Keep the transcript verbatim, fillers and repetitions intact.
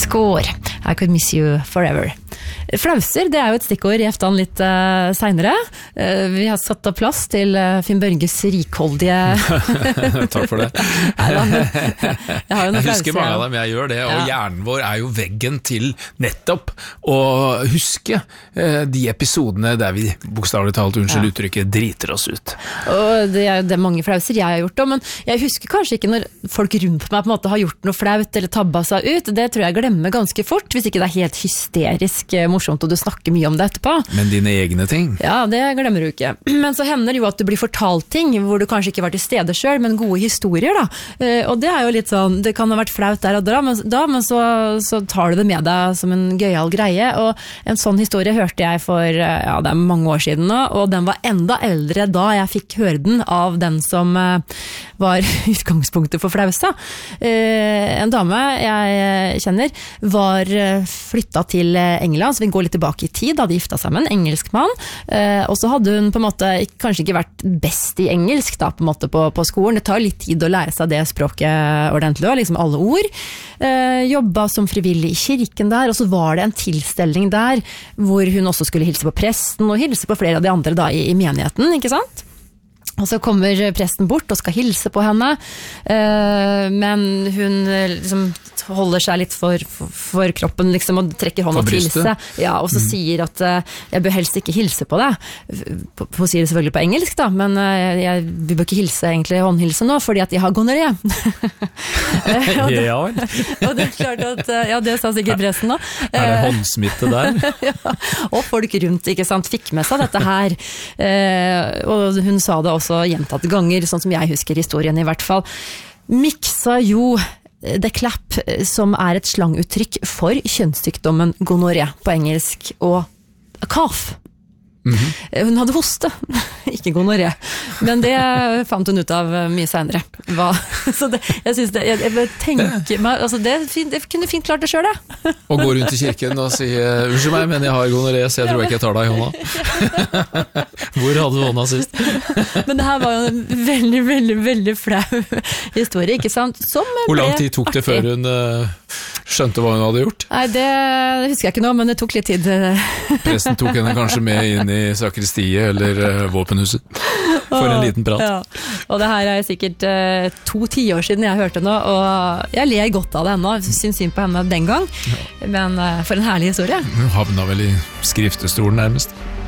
Score, I could miss you forever. Flauser, det er jo et stikkord i eftan litt uh, senere. Uh, vi har satt av plass til uh, Finn Børges rikholdige... Takk for det. Nei, da, jeg, jeg, jeg husker mange av dem, jeg gjør det, og ja. Hjernen vår er jo veggen til nettopp å huske uh, de episodene der vi bokstavelig talt, unnskyld ja. Uttrykket, driter oss ut. Og det er jo det mange flauser jeg har gjort da, men jeg husker kanskje ikke når folk rundt meg på en måte har gjort noe flaut eller tabba seg ut. Det tror jeg glemmer ganske fort, hvis ikke det er helt hysterisk morsomt, og du snakker mye om det etterpå. Men dine egne ting? Ja, det glemmer du ikke. Men så hender det jo at du blir fortalt ting, hvor du kanskje ikke var til stede selv, men gode historier da. Og det er jo litt sånn, det kan ha vært flaut der og da, men, da, men så, så tar du det med deg som en gøyal greie, og en sånn historie hørte jeg for, ja, det er mange år siden nå, og den var enda eldre da jeg fikk høre den av den som var utgangspunktet for flausa. En dame jeg kjenner var flyttet til England, så vi går litt tilbake i tid, da de gifta seg med en engelsk mann, eh, og så hadde hun på en måte kanskje ikke vært best i engelsk da, på en måte på, på skolen. Det tar litt tid å lære seg det språket ordentlig, og liksom alle ord. Eh, jobba som frivillig i kirken der, og så var det en tilstelning der, hvor hun også skulle hilse på presten, og hilse på flere av de andre da i, i menigheten, ikke sant? Og så kommer presten bort og skal hilse på henne, eh, men hun liksom holder seg litt for, for, for kroppen liksom, og trekker hånda til seg. Ja, og så mm. sier at uh, jeg bør helst ikke hilse på deg. Hun sier det selvfølgelig på engelsk da, men uh, jeg, vi bør ikke hilse egentlig håndhilse nå, fordi at jeg har gonoré. og, det, ja. og det er klart at, uh, ja det sa sikkert presten da. Er det håndsmitte der? ja, og folk rundt, ikke sant, fikk med seg dette her. Uh, og hun sa det også gjentatte ganger, sånn som jeg husker historien i hvert fall. Miksa jo The Clap, som er et slanguttrykk for kjønnssykdommen gonoré på engelsk, og cough. Mm-hmm. Hun hadde hoste, ikke gonoré, men det fant hun ut av mye senere. Hva? Så det, jeg synes det, jeg, jeg tenker meg, altså det, det kunne fint klart det selv det. Og gå rundt i kirken og si, unnskyld meg, men jeg har gonoré, så jeg tror ikke jeg tar deg i hånda. Hvor hadde du hånda sist? Men det her var jo en veldig, veldig, veldig flau historie, ikke sant? Som Hvor lang tid tok det før hun uh, skjønte hva hun hadde gjort? Nei, det husker jeg ikke nå, men det tok litt tid. Presten tok henne kanskje med inn i sakristiet eller uh, våpenhuset for en liten prat. Ja. Og det her er sikkert uh, to tiår siden jeg hørte nå, og jeg ler godt av det ennå, synes synd på henne den gang, ja. Men uh, for en herlig historie. Hun havna vel i skriftestolen nærmest.